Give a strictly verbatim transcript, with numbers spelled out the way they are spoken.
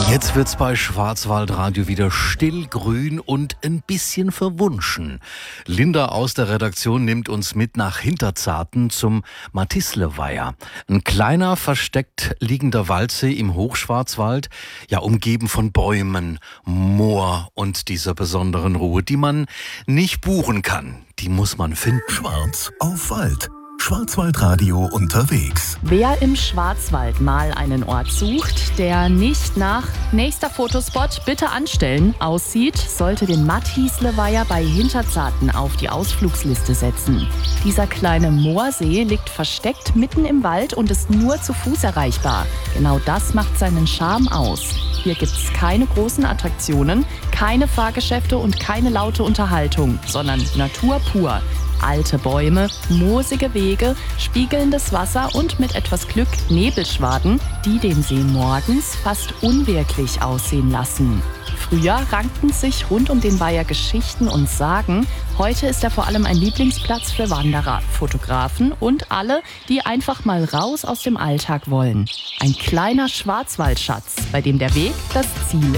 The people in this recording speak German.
Jetzt wird's bei Schwarzwaldradio wieder still, grün und ein bisschen verwunschen. Linda aus der Redaktion nimmt uns mit nach Hinterzarten zum Mathisleweiher. Ein kleiner, versteckt liegender Waldsee im Hochschwarzwald, ja umgeben von Bäumen, Moor und dieser besonderen Ruhe, die man nicht buchen kann. Die muss man finden. Schwarz auf Wald. Schwarzwaldradio unterwegs. Wer im Schwarzwald mal einen Ort sucht, der nicht nach nächster Fotospot bitte anstellen aussieht, sollte den Mathisleweiher bei Hinterzarten auf die Ausflugsliste setzen. Dieser kleine Moorsee liegt versteckt mitten im Wald und ist nur zu Fuß erreichbar. Genau das macht seinen Charme aus. Hier gibt's keine großen Attraktionen, keine Fahrgeschäfte und keine laute Unterhaltung, sondern Natur pur. Alte Bäume, moosige Wege, spiegelndes Wasser und mit etwas Glück Nebelschwaden, die den See morgens fast unwirklich aussehen lassen. Früher rankten sich rund um den Weiher Geschichten und Sagen. Heute ist er vor allem ein Lieblingsplatz für Wanderer, Fotografen und alle, die einfach mal raus aus dem Alltag wollen. Ein kleiner Schwarzwaldschatz, bei dem der Weg das Ziel